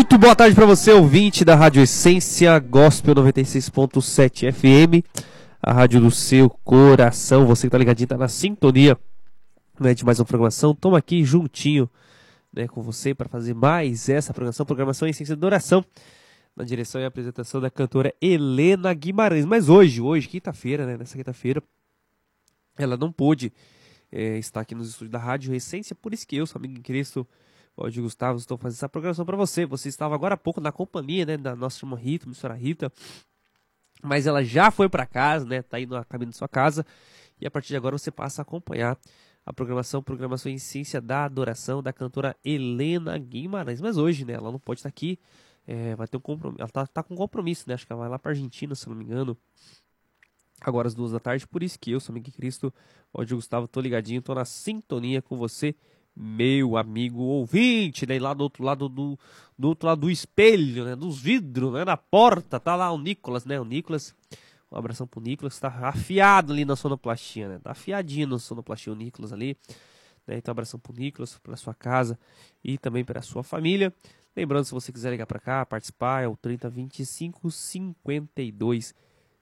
Muito boa tarde para você, ouvinte da Rádio Essência Gospel 96.7 FM, a rádio do seu coração. Você que tá ligadinho, tá na sintonia, né, de mais uma programação. Estamos aqui juntinho, né, com você para fazer mais essa programação Essência de Oração, na direção e apresentação da cantora Helena Guimarães. Mas hoje, quinta-feira, né, nessa quinta-feira, ela não pôde estar aqui nos estúdios da Rádio Essência, por isso que eu, seu amigo em Cristo, Valdir Gustavo, estou fazendo essa programação para você. Você estava agora há pouco na companhia, né, da nossa irmã Rita, missionária Rita, mas ela já foi para casa, né, tá indo a caminho de sua casa, e a partir de agora você passa a acompanhar a programação Essência da Adoração da cantora Helena Guimarães. Mas hoje, né, ela não pode estar aqui, vai ter um compromisso, ela tá com compromisso, né, acho que ela vai lá para Argentina, se não me engano, agora às 2 da tarde, por isso que eu, seu amigo em Cristo, Valdir Gustavo, tô ligadinho, tô na sintonia com você, meu amigo ouvinte, né? Lá do outro lado do espelho, né? Dos vidros, né? Na porta, tá lá o Nicolas, né? O Nicolas, um abração pro Nicolas, tá afiado ali na sonoplastia, né? Tá afiadinho na sonoplastia o Nicolas ali, né? Então, abração pro Nicolas, pra sua casa e também pra sua família. Lembrando, se você quiser ligar pra cá, participar, é o 3025 5200,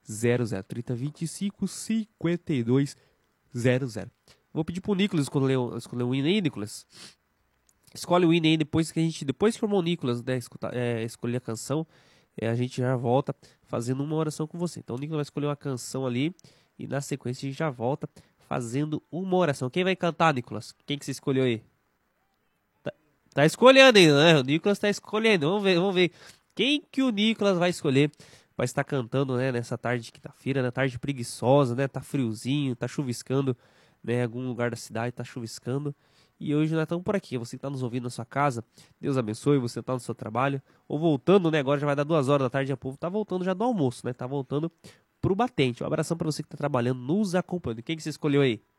3025 5200. Vou pedir pro Nicolas escolher o hino aí, Nicolas. Escolhe o hino aí, depois que o irmão Nicolas, né, escolher a canção, a gente já volta fazendo uma oração com você. Então o Nicolas vai escolher uma canção ali e na sequência a gente já volta fazendo uma oração. Quem vai cantar, Nicolas? Quem que você escolheu aí? Tá escolhendo ainda, né? O Nicolas tá escolhendo. Vamos ver. Quem que o Nicolas vai escolher para estar cantando, né, nessa tarde de quinta-feira, na tarde preguiçosa, né? Tá friozinho, tá chuviscando, né, em algum lugar da cidade tá chuviscando, e hoje nós estamos por aqui. Você que está nos ouvindo na sua casa, Deus abençoe, você está no seu trabalho, ou voltando, né, agora já vai dar 2 horas da tarde, e o povo tá voltando já do almoço, né, tá voltando pro batente. Um abração para você que tá trabalhando, nos acompanhando. Quem que você escolheu aí?